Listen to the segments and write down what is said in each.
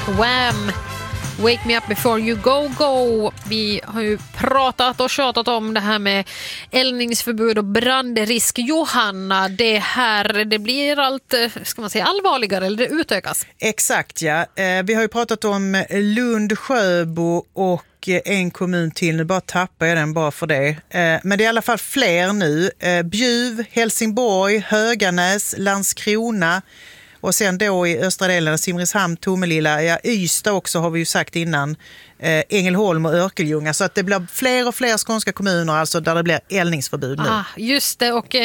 Wham! Wake me up before you go. Vi har ju pratat och tjatat om det här med eldningsförbud och brandrisk. Johanna, det blir allt, ska man säga, allvarligare, eller det utökas? Exakt, ja. Vi har ju pratat om Lund, Sjöbo och en kommun till. Nu bara tappar jag den bara för det. Men det är i alla fall fler nu. Bjuv, Helsingborg, Höganäs, Landskrona. Och sen då i östra delen Simrishamn, Tomelilla, Ystad också har vi ju sagt innan, Ängelholm och Örkelljunga. Så att det blir fler och fler skånska kommuner alltså där det blir eldningsförbud nu. Just det, och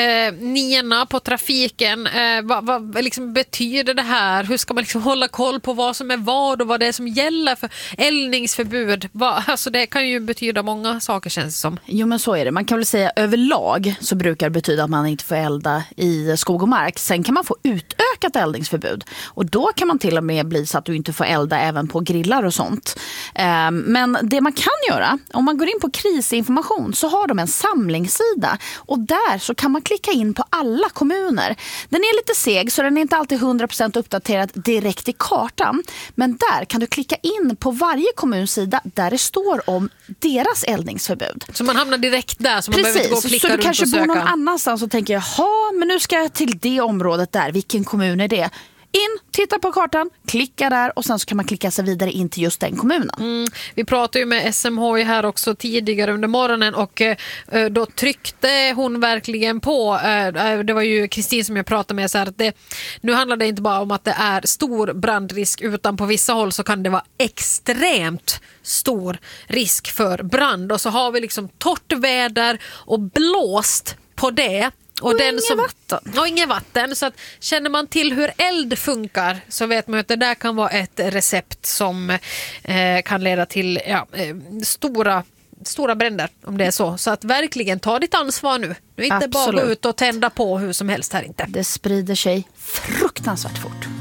niorna på trafiken, vad liksom betyder det här? Hur ska man liksom hålla koll på vad som är vad och vad det är som gäller för eldningsförbud? Alltså det kan ju betyda många saker, känns det som. Jo, men så är det. Man kan väl säga överlag så brukar det betyda att man inte får elda i skog och mark. Sen kan man få utökat eldningsförbud. Och då kan man till och med bli så att du inte får elda även på grillar och sånt. Men det man kan göra, om man går in på krisinformation så har de en samlingssida. Och där så kan man klicka in på alla kommuner. Den är lite seg så den är inte alltid 100% uppdaterad direkt i kartan. Men där kan du klicka in på varje kommunsida där det står om deras eldningsförbud. Så man hamnar direkt där, så man behöver inte gå och klicka så runt och söka. Så du kanske bor någon annanstans och tänker, jaha, men nu ska jag till det området där. Vilken kommun är det? In, titta på kartan, klicka där och sen så kan man klicka sig vidare in till just den kommunen. Vi pratade ju med SMHI här också tidigare under morgonen och då tryckte hon verkligen på, det var ju Kristin som jag pratade med, så här att nu handlar det inte bara om att det är stor brandrisk, utan på vissa håll så kan det vara extremt stor risk för brand, och så har vi liksom torrt väder och blåst på det. Och inget vatten. Så att känner man till hur eld funkar så vet man att det där kan vara ett recept som kan leda till stora bränder, om det är så. Så att verkligen ta ditt ansvar nu. Nu inte bara gå ut och tända på hur som helst här inte. Det sprider sig fruktansvärt fort.